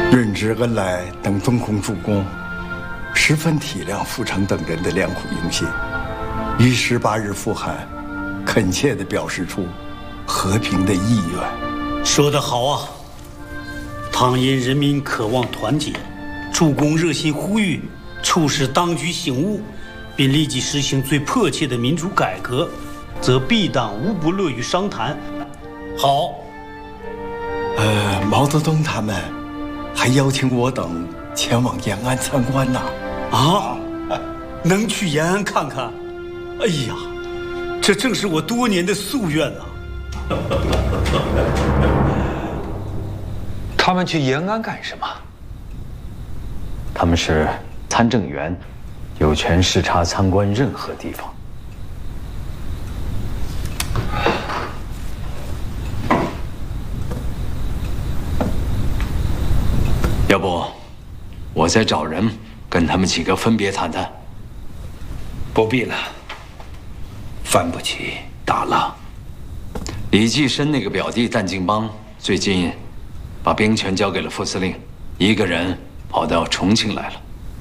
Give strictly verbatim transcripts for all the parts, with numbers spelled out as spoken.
润之恩来等封公主公十分体谅傅成等人的良苦用心，于十八日赴汉，恳切地表示出和平的意愿。 说得好啊！唐因人民渴望团结，主公热心呼吁，促使当局醒悟，并立即实行最迫切的民主改革，则必党无不乐于商谈。好。 呃，毛泽东他们还邀请我等前往延安参观呢。 啊，能去延安看看？哎呀，这正是我多年的夙愿啊！ 他们去延安干什么？ 他们是参政员，有权视察参观任何地方。要不，我再找人跟他们几个分别谈谈。 不必了，犯不起大浪。 李济深那个表弟淡敬邦最近把兵权交给了副司令，一个人跑到重庆来了。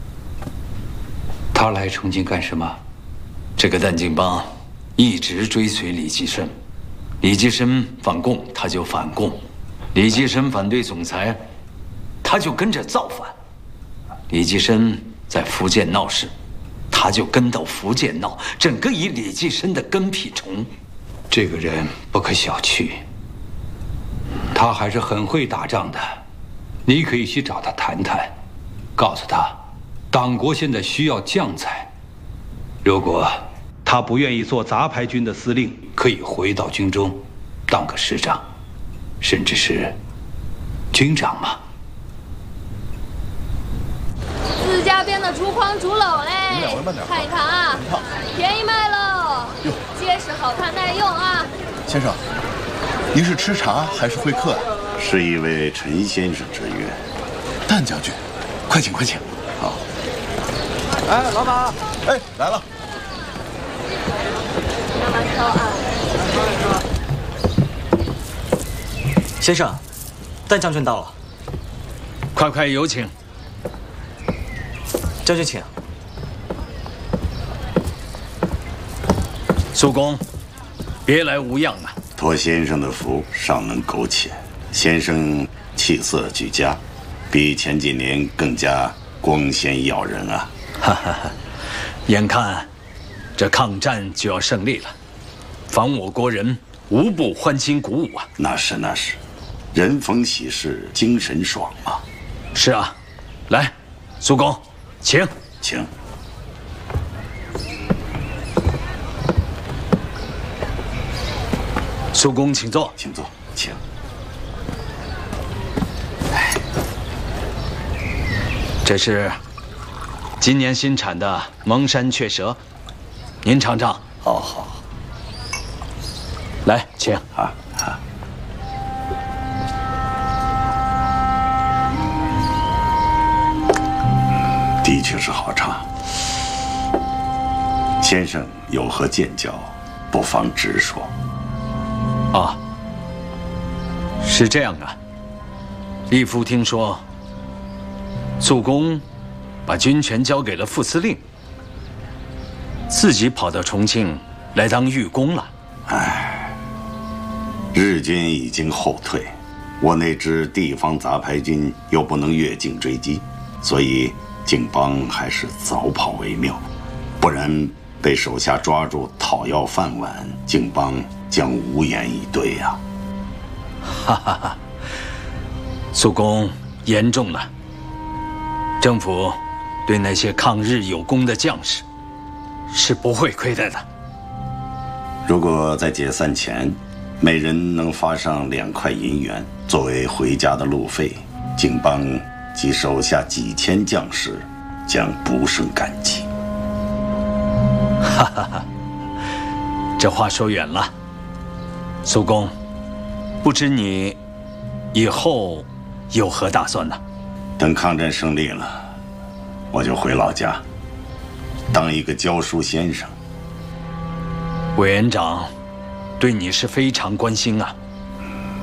他来重庆干什么？ 这个淡敬邦一直追随李济深，李济深反共他就反共，李济深反对总裁，他就跟着造反。李济深在福建闹事，他就跟到福建闹，整个以李济深的跟屁虫。 这个人不可小觑，他还是很会打仗的。你可以去找他谈谈，告诉他，党国现在需要将才。如果他不愿意做杂牌军的司令，可以回到军中，当个师长，甚至是军长嘛。 自家编的竹筐竹篓嘞，看一看啊，便宜卖喽，结实好看耐用啊。 先生，您是吃茶还是会客啊？ 是一位陈先生之约。 淡将军，快请快请。 好。 哎，老马，哎，来了。 慢慢挑啊。 先生，淡将军到了。 快快有请。 将军请。 苏公，别来无恙啊！ 托先生的福，尚能苟且。先生气色俱佳，比前几年更加光鲜耀人啊！ 哈哈哈，眼看这抗战就要胜利了，防我国人无不欢欣鼓舞啊！ 那是那是，人逢喜事精神爽嘛。 是啊，来，苏公，请请。 苏公，请坐， 请坐，请。 这是今年新产的蒙山雀舌，您尝尝。 好好。 来，请啊啊。的确是好茶。先生有何见教，不妨直说。 啊，是这样啊。义夫听说，苏公把军权交给了副司令，自己跑到重庆来当御工了。 唉，日军已经后退，我那支地方杂牌军又不能越境追击，所以敬邦还是早跑为妙，不然被手下抓住讨要饭碗，敬邦将无言以对呀！ 哈哈哈，苏公言重了。政府对那些抗日有功的将士是不会亏待的。 如果在解散前，每人能发上两块银元作为回家的路费，敬邦及手下几千将士将不胜感激。 哈哈哈，这话说远了。苏公，不知你以后有何打算呢？ 等抗战胜利了，我就回老家，当一个教书先生。 委员长对你是非常关心啊。